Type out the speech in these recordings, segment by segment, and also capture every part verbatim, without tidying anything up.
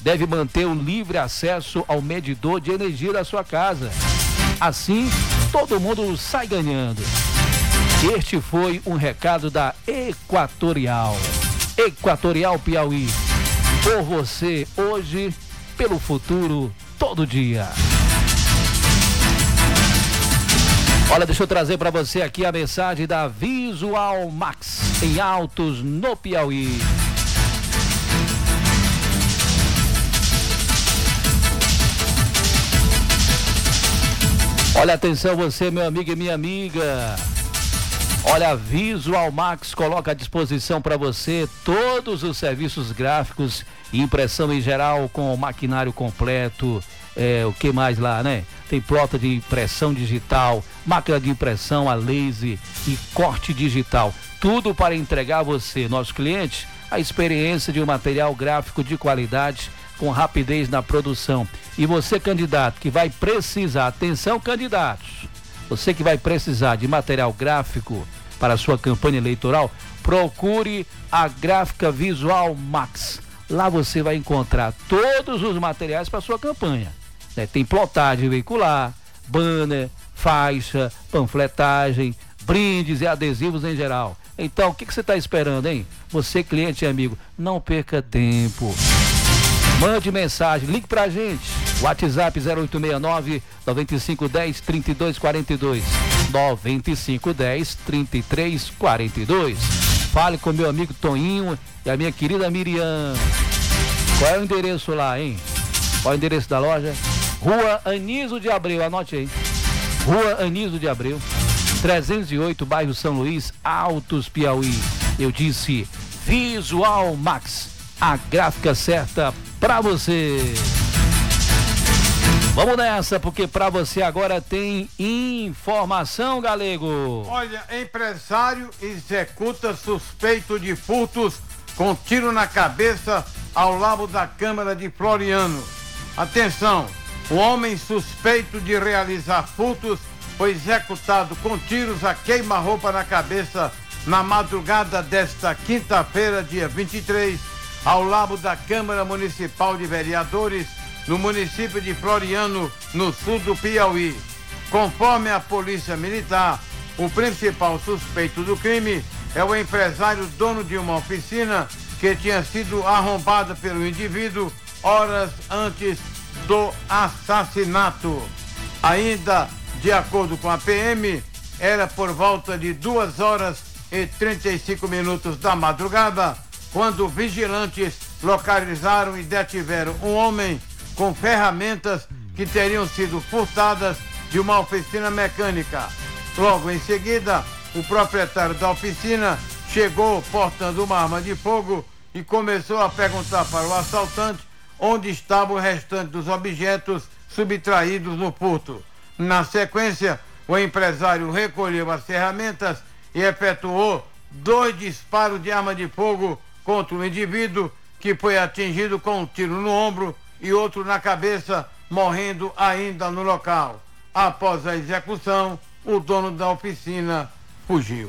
deve manter o livre acesso ao medidor de energia da sua casa. Assim, todo mundo sai ganhando. Este foi um recado da Equatorial. Equatorial Piauí. Por você hoje, pelo futuro, todo dia. Olha, deixa eu trazer para você aqui a mensagem da Visual Max em Altos, no Piauí. Olha, atenção você, meu amigo e minha amiga. Olha, a Visual Max coloca à disposição para você todos os serviços gráficos e impressão em geral com maquinário completo. É, o que mais lá, né? Tem plota de impressão digital, máquina de impressão a laser e corte digital. Tudo para entregar a você, nosso cliente, a experiência de um material gráfico de qualidade com rapidez na produção. E você, candidato, que vai precisar, atenção, candidatos, você que vai precisar de material gráfico para a sua campanha eleitoral, procure a Gráfica Visual Max. Lá você vai encontrar todos os materiais para a sua campanha. Né? Tem plotagem veicular, banner, faixa, panfletagem, brindes e adesivos em geral. Então, o que, que você está esperando, hein? Você, cliente e amigo, não perca tempo. Mande mensagem, ligue pra gente. WhatsApp zero oito seis nove, nove cinco um zero, três dois quatro dois. nove cinco um zero, três três quatro dois. Fale com meu amigo Toninho e a minha querida Miriam. Qual é o endereço lá, hein? Qual é o endereço da loja? Rua Anísio de Abreu, anote aí. Rua Anísio de Abreu, trezentos e oito, bairro São Luís, Altos, Piauí. Eu disse Visual Max, a gráfica certa pra você. Vamos nessa, porque pra você agora tem informação, galego. Olha, empresário executa suspeito de furtos com tiro na cabeça ao lado da Câmara de Floriano. Atenção, o homem suspeito de realizar furtos foi executado com tiros a queima-roupa na cabeça na madrugada desta quinta-feira, dia vinte e três, ao lado da Câmara Municipal de Vereadores, no município de Floriano, no sul do Piauí. Conforme a Polícia Militar, o principal suspeito do crime é o empresário dono de uma oficina que tinha sido arrombada pelo indivíduo horas antes do assassinato. Ainda de acordo com a P M, era por volta de duas horas e trinta e cinco minutos da madrugada, quando vigilantes localizaram e detiveram um homem com ferramentas que teriam sido furtadas de uma oficina mecânica. Logo em seguida, o proprietário da oficina chegou portando uma arma de fogo e começou a perguntar para o assaltante onde estava o restante dos objetos subtraídos no furto. Na sequência, o empresário recolheu as ferramentas e efetuou dois disparos de arma de fogo contra o indivíduo, que foi atingido com um tiro no ombro e outro na cabeça, morrendo ainda no local. Após a execução, o dono da oficina fugiu.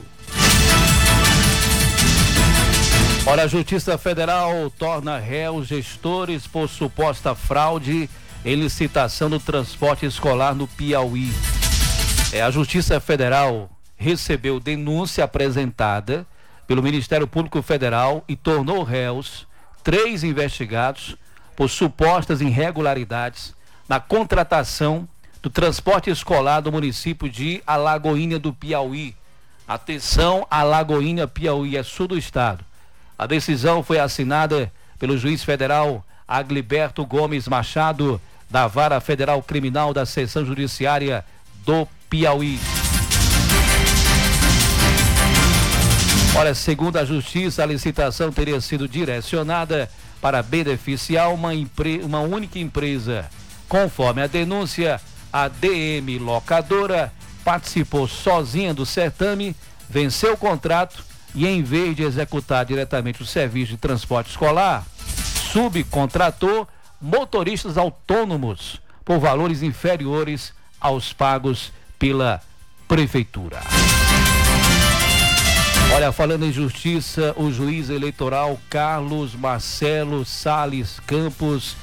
Olha, a Justiça Federal torna réus gestores por suposta fraude em licitação do transporte escolar no Piauí. É, a Justiça Federal recebeu denúncia apresentada pelo Ministério Público Federal e tornou réus três investigados por supostas irregularidades na contratação do transporte escolar do município de Alagoinha do Piauí. Atenção, Alagoinha, Piauí, é sul do estado. A decisão foi assinada pelo juiz federal Agliberto Gomes Machado, da Vara Federal Criminal da Seção Judiciária do Piauí. Olha, segundo a Justiça, a licitação teria sido direcionada para beneficiar uma, empre... uma única empresa. Conforme a denúncia, a D M Locadora participou sozinha do certame, venceu o contrato e, em vez de executar diretamente o serviço de transporte escolar, subcontratou motoristas autônomos por valores inferiores aos pagos pela prefeitura. Olha, falando em justiça, o juiz eleitoral Carlos Marcelo Salles Campos